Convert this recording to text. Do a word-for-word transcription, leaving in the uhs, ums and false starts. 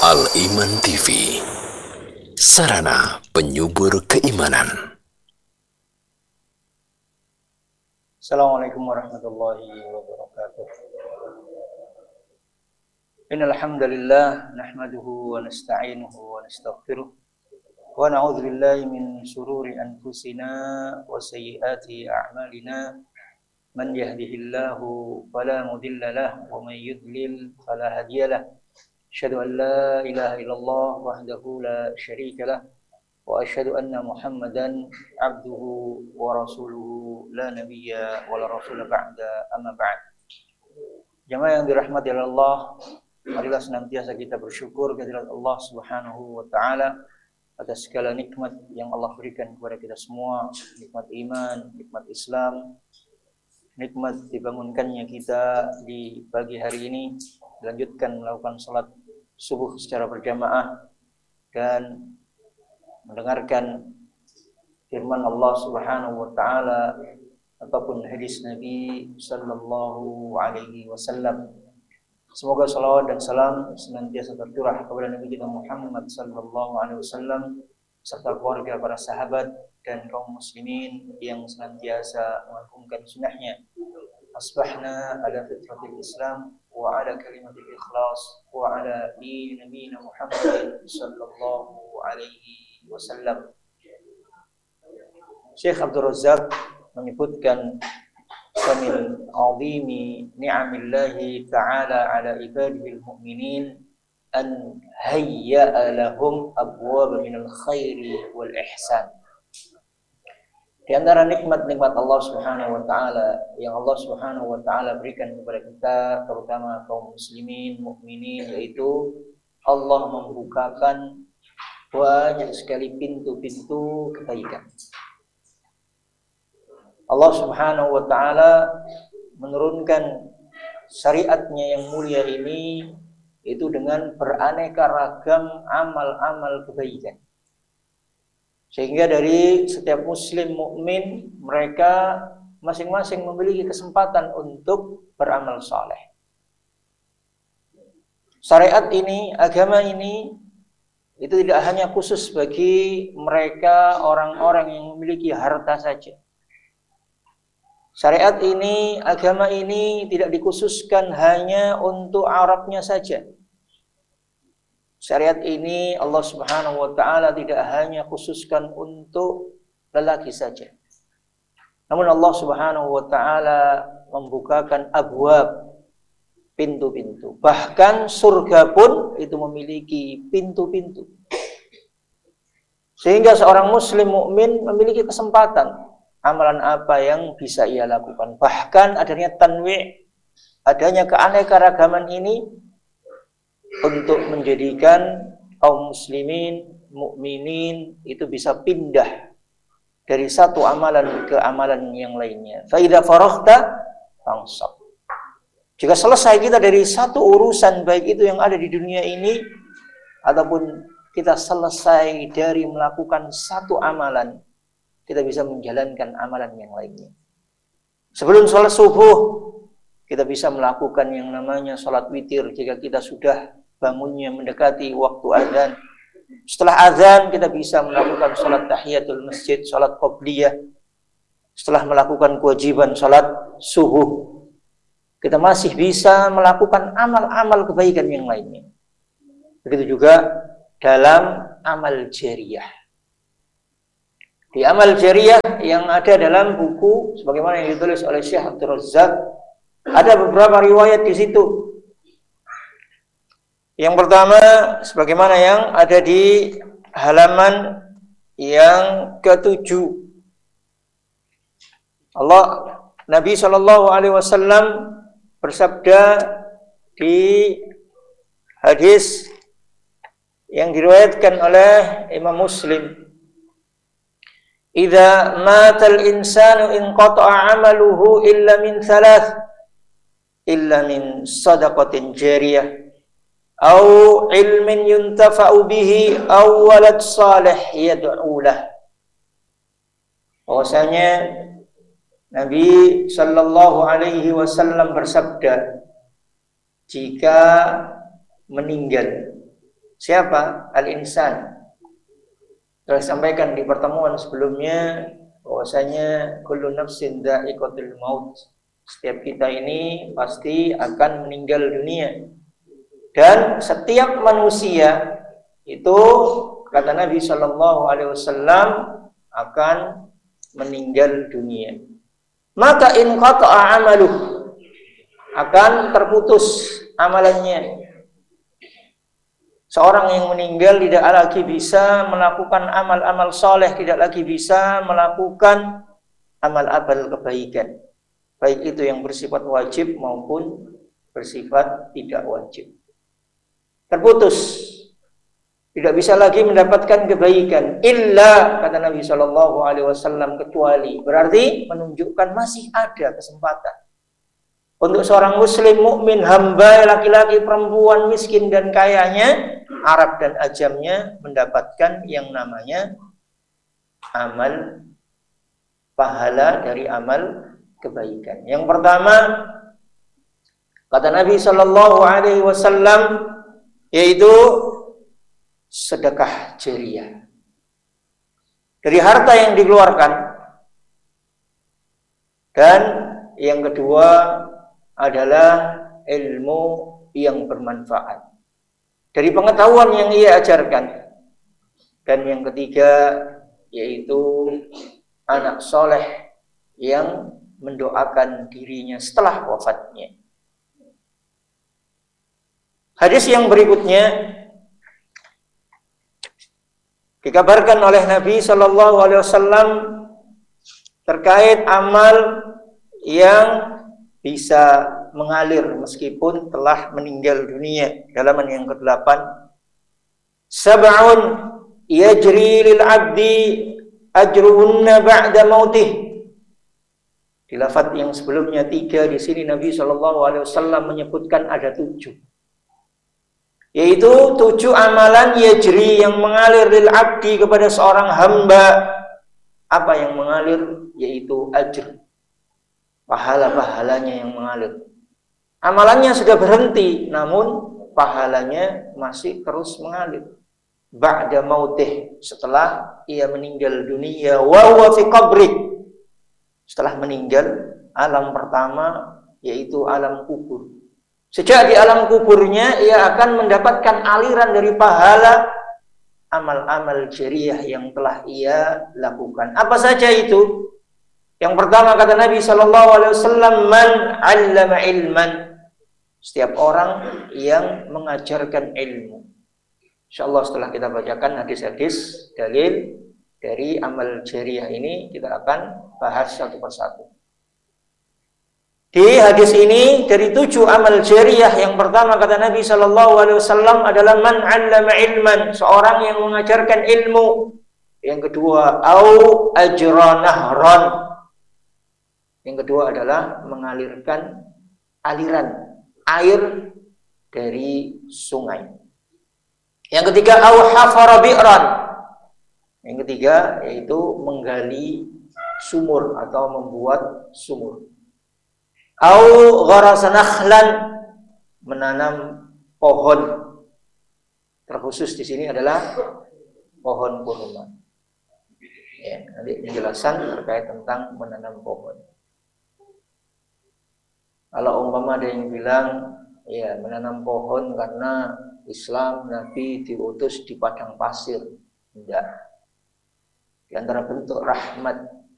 Al-Iman T V, sarana penyubur keimanan. Assalamualaikum warahmatullahi wabarakatuh. Innal hamdalillah nahmaduhu wa nasta'inuhu wa nastaghfiruh wa na'udzu billahi min shururi anfusina wa sayyiati a'malina. Man yahdihillahu fala mudilla lahu wa man yudlil fala hadiya lahu. Asyhadu an la ilaha illallah wahdahu la syarika lah wa asyhadu anna Muhammadan abduhu wa rasuluhu la nabiyya wa la rasula ba'da, amma ba'd. Jamaah yang dirahmati Allah, marilah senantiasa kita bersyukur kehadirat Allah Subhanahu wa taala atas segala nikmat yang Allah berikan kepada kita semua, nikmat iman, nikmat Islam, nikmat dibangunkannya kita di pagi hari ini, dilanjutkan melakukan salat subuh secara berjamaah dan mendengarkan firman Allah Subhanahu wa taala ataupun hadis Nabi sallallahu alaihi wasallam. Semoga salawat dan salam senantiasa tercurah kepada Nabi kita Muhammad sallallahu alaihi wasallam serta keluarga, para sahabat dan kaum muslimin yang senantiasa mengagungkan sunnahnya. Asbahna ala fitratil Islam wa ala kalimatil ikhlas wa ala dini nabiyina Muhammad sallallahu alaihi wasallam. Syekh Abdul Razzaq menyebutkan samil azimi ni'amillahi ta'ala ala ibadihil mu'minin an hayya'a lahum abwaba minal khairi wal ihsan. Di antara nikmat-nikmat Allah Subhanahu wa taala yang Allah Subhanahu wa taala berikan kepada kita, terutama kaum muslimin, mukminin, yaitu Allah membukakan banyak sekali pintu-pintu kebaikan. Allah Subhanahu wa taala menurunkan syariatnya yang mulia ini itu dengan beraneka ragam amal-amal kebaikan. Sehingga dari setiap muslim mukmin, mereka masing-masing memiliki kesempatan untuk beramal saleh. Syariat ini, agama ini, itu tidak hanya khusus bagi mereka orang-orang yang memiliki harta saja. Syariat ini, agama ini tidak dikhususkan hanya untuk Arabnya saja. Syariat ini Allah Subhanahu wa taala tidak hanya khususkan untuk lelaki saja. Namun Allah Subhanahu wa taala membukakan abwab, pintu-pintu. Bahkan surga pun itu memiliki pintu-pintu. Sehingga seorang muslim mukmin memiliki kesempatan amalan apa yang bisa ia lakukan. Bahkan adanya tanwi', adanya keanekaragaman ini untuk menjadikan kaum muslimin, mukminin itu bisa pindah dari satu amalan ke amalan yang lainnya. Fa idza faraghta fansab. Jika selesai kita dari satu urusan, baik itu yang ada di dunia ini ataupun kita selesai dari melakukan satu amalan, kita bisa menjalankan amalan yang lainnya. Sebelum sholat subuh, kita bisa melakukan yang namanya sholat witir jika kita sudah bangunnya mendekati waktu azan. Setelah azan kita bisa melakukan sholat tahiyatul masjid, sholat qobliyah. Setelah melakukan kewajiban sholat subuh, kita masih bisa melakukan amal-amal kebaikan yang lainnya. Begitu juga dalam amal jariyah. Di amal jariyah yang ada dalam buku sebagaimana yang ditulis oleh Syekh Abdul Razzaq, ada beberapa riwayat di situ. Yang pertama, sebagaimana yang ada di halaman yang ketujuh. Allah Nabi Shallallahu Alaihi Wasallam bersabda di hadis yang diriwayatkan oleh Imam Muslim, "Idza matal insanu inqata'a 'amaluhu illa min thalath, illa min sadaqatin jariyah, au ilmin yuntafa'u bihi, au walad salih yad'u lah." Bahwasanya Nabi sallallahu alaihi wasallam bersabda, jika meninggal Siapa? Al-insan. Telah disampaikan di pertemuan sebelumnya bahwasanya kullu nafsin dha'iqatul maut. Setiap kita ini pasti akan meninggal dunia. Dan setiap manusia itu kata Nabi Shallallahu Alaihi Wasallam akan meninggal dunia. Maka in qata'a amaluh, akan terputus amalannya. Seorang yang meninggal tidak lagi bisa melakukan amal-amal soleh, tidak lagi bisa melakukan amal-amal kebaikan, baik itu yang bersifat wajib maupun bersifat tidak wajib. Terputus, tidak bisa lagi mendapatkan kebaikan. Illa, kata Nabi Shallallahu Alaihi Wasallam, kecuali, berarti menunjukkan masih ada kesempatan untuk seorang muslim mukmin, hamba, laki-laki, perempuan, miskin dan kayanya, Arab dan ajamnya, mendapatkan yang namanya amal pahala dari amal kebaikan. Yang pertama, kata Nabi Shallallahu Alaihi Wasallam, yaitu sedekah jariyah. Dari harta yang dikeluarkan. Dan yang kedua adalah ilmu yang bermanfaat dari pengetahuan yang ia ajarkan. Dan yang ketiga yaitu anak soleh yang mendoakan dirinya setelah wafatnya. Hadis yang berikutnya dikabarkan oleh Nabi Shallallahu Alaihi Wasallam terkait amal yang bisa mengalir meskipun telah meninggal dunia. Halaman yang kedelapan. Sab'un yajri lil abdi ajruhunna ba'da mautih. Di lafaz yang sebelumnya tiga, di sini Nabi Shallallahu Alaihi Wasallam menyebutkan ada tujuh. Yaitu tujuh amalan yajri yang mengalir lil abdi kepada seorang hamba. Apa yang mengalir? Yaitu ajr, pahala-pahalanya yang mengalir. Amalannya sudah berhenti, namun pahalanya masih terus mengalir. Ba'da mautih, setelah ia meninggal dunia, wa huwa fi qabri, setelah meninggal alam pertama yaitu alam kubur. Sejak di alam kuburnya ia akan mendapatkan aliran dari pahala amal-amal jariyah yang telah ia lakukan. Apa saja itu? Yang pertama kata Nabi Shallallahu Alaihi Wasallam, man 'allama ilman, setiap orang yang mengajarkan ilmu. Insyaallah setelah kita bacakan hadis-hadis dalil dari amal jariyah ini, kita akan bahas satu persatu. Di hadis ini dari tujuh amal jariyah, yang pertama kata Nabi Shallallahu Alaihi Wasallam adalah man 'allama ilman, seorang yang mengajarkan ilmu. Yang kedua, au ajra nahran, yang kedua adalah mengalirkan aliran air dari sungai. Yang ketiga, au hafara bi'ran, yang ketiga yaitu menggali sumur atau membuat sumur. Au gharasa nakhlan, menanam pohon. Terkhusus di sini adalah pohon kurma. Ya, nanti penjelasan terkait tentang menanam pohon. Kalau umpama ada yang bilang, ya menanam pohon karena Islam Nabi diutus di padang pasir, tidak. Di antara bentuk rahmat